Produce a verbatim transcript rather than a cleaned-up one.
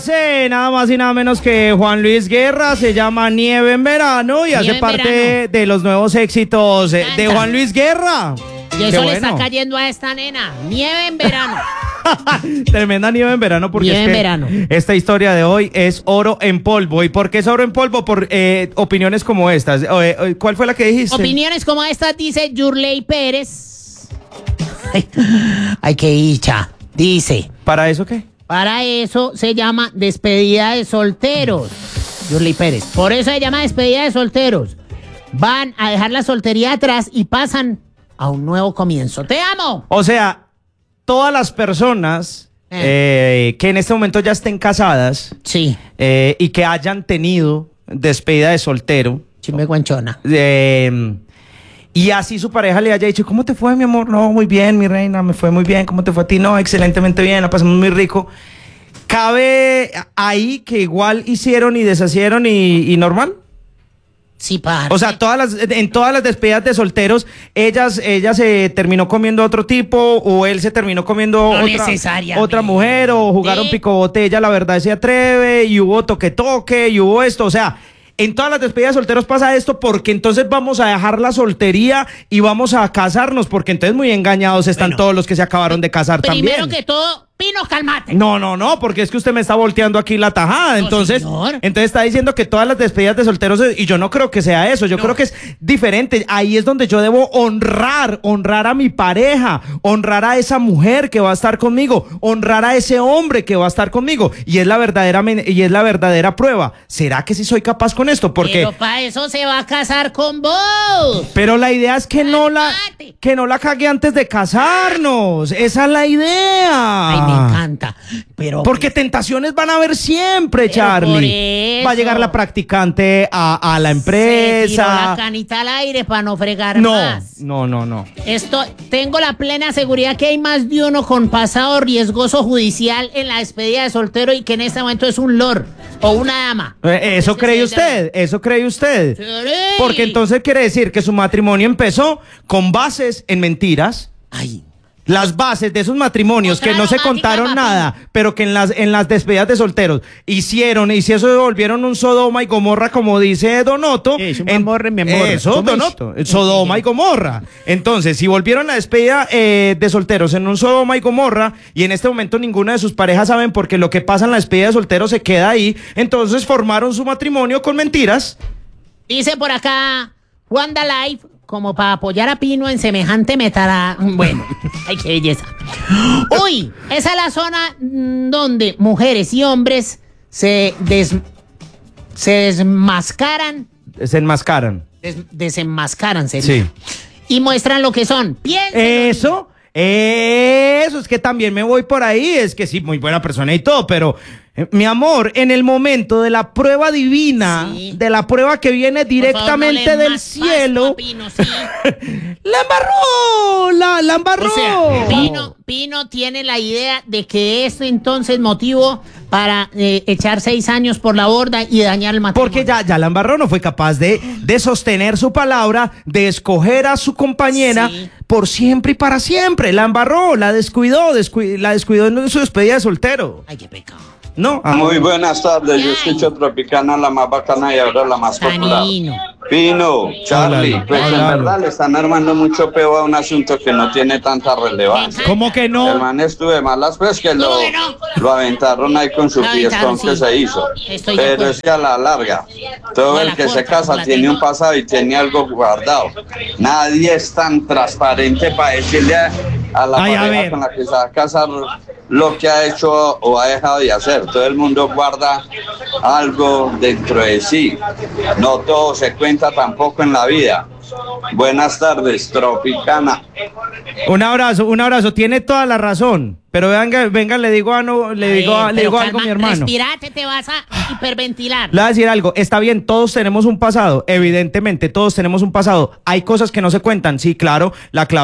hace nada más y nada menos que Juan Luis Guerra, se llama Nieve en Verano y Nieve hace en parte verano. de los nuevos éxitos eh, de Juan Luis Guerra. Y eso Qué le bueno. está cayendo a esta nena. Nieve en verano. Tremenda nieve en verano porque Nieve es en que verano. esta historia de hoy es oro en polvo. ¿Y por qué es oro en polvo? Por eh, opiniones como estas. Eh, eh, ¿Cuál fue la que dijiste? Opiniones como estas dice Yurley Pérez. Ay, ay, qué dicha. Dice, ¿Para eso qué? para eso se llama despedida de solteros. Yurley Pérez. Por eso se llama despedida de solteros. Van a dejar la soltería atrás y pasan a un nuevo comienzo. ¡Te amo! O sea, todas las personas Eh. eh, que en este momento ya estén casadas Sí, eh, y que hayan tenido despedida de soltero, chimbeguanchona. eh, y así su pareja le haya dicho, ¿cómo te fue, mi amor? No, muy bien, mi reina, me fue muy bien. ¿Cómo te fue a ti? No, excelentemente bien, la pasamos muy rico. ¿Cabe ahí que igual hicieron y deshacieron y, y normal? Sí, parce. O sea, todas las, en todas las despedidas de solteros, ellas, ella se terminó comiendo a otro tipo, o él se terminó comiendo No otra, necesariamente. otra mujer, o jugaron Sí. pico botella, la verdad se atreve, y hubo toque toque, y hubo esto, o sea. En todas las despedidas de solteros pasa esto porque entonces vamos a dejar la soltería y vamos a casarnos, porque entonces muy engañados están Bueno. todos los que se acabaron de casar Primero también. que todo, Pino, cálmate. No, no, no, porque es que usted me está volteando aquí la tajada. No, Entonces, señor. entonces está diciendo que todas las despedidas de solteros, y yo no creo que sea eso, yo No. creo que es diferente. Ahí es donde yo debo honrar, honrar a mi pareja, honrar a esa mujer que va a estar conmigo, honrar a ese hombre que va a estar conmigo. Y es la verdadera, men- y es la verdadera prueba. ¿Será que sí soy capaz con esto? Porque... Pero para eso se va a casar con vos. Pero la idea es que no la, Cálmate. que no la cague antes de casarnos. Esa es la idea. Ay, me encanta. Pero Porque tentaciones van a haber siempre, Pero Charlie. por eso. Va a llegar la practicante a, a la se tiró la empresa. canita al aire para no fregar No, más. no, no, no. Esto, tengo la plena seguridad que hay más de uno con pasado riesgoso judicial en la despedida de soltero y que en este momento es un lord o una dama. Eh, Eso Ese cree es el usted, eso cree usted. Sí. Porque entonces quiere decir que su matrimonio empezó con bases en mentiras. Ay, Las bases de esos matrimonios Otra que no se dramática, contaron papi. nada, pero que en las, en las despedidas de solteros hicieron, y si eso se volvieron un Sodoma y Gomorra, como dice Donoto. Eso, mi en- amor, mi amor. Eso, ¿Cómo es? Donoto. Sodoma y Gomorra. Entonces, si volvieron la despedida eh, de solteros en un Sodoma y Gomorra, y en este momento ninguna de sus parejas saben porque lo que pasa en la despedida de solteros se queda ahí, entonces formaron su matrimonio con mentiras. dice por acá Wanda Life, como para apoyar a Pino en semejante metara. Bueno, ay, qué belleza. Uy, esa es la zona mm, donde mujeres y hombres se, des, se desmascaran, Se enmascaran. des, desenmascaran, sería, Sí. y muestran lo que son. Piénselo, Eso, eso, es que también me voy por ahí, es que sí, muy buena persona y todo, pero eh, mi amor, en el momento de la prueba divina, Sí. de la prueba que viene por favor, no directamente le del más cielo, pasto a Pino, sí. la embarró, la, la embarró. O sea, Pino, Pino tiene la idea de que esto entonces motivo para eh, echar seis años por la borda y dañar el matrimonio. Porque ya, ya la embarró, no fue capaz de, de sostener su palabra, de escoger a su compañera Sí. por siempre y para siempre. La embarró, la descuidó, descu- la descuidó en su despedida de soltero. Ay, qué pecado. No, ah, Muy buenas tardes, yo Ay. escucho Tropicana, la más bacana y ahora la más popular. Canino. Pino, Charlie, Hola, pues en hola. verdad le están armando mucho peo a un asunto que no tiene tanta relevancia. ¿cómo que El no? man estuve malas, pues que lo, ¿Cómo que no? lo aventaron ahí con su Lo aventaron, fiestón que sí. se hizo. Estoy de Pero acuerdo. es que a la larga, todo No, a el la que se corta, casa la tiene tengo. un pasado y tiene algo guardado. Nadie es tan transparente para decirle a, a la Ay, a pareja ver. con la que se va a casar lo que ha hecho o ha dejado de hacer. Todo el mundo guarda algo dentro de sí. No todo se cuenta tampoco en la vida. Buenas tardes, Tropicana. Un abrazo, un abrazo. Tiene toda la razón. Pero venga, venga, le digo, a no, le digo, A a- ver, le pero digo algo a mi calma, hermano. Respirate, te vas a hiperventilar. Le voy a decir algo. Está bien, todos tenemos un pasado. Evidentemente, todos tenemos un pasado. Hay cosas que no se cuentan. Sí, claro. La clave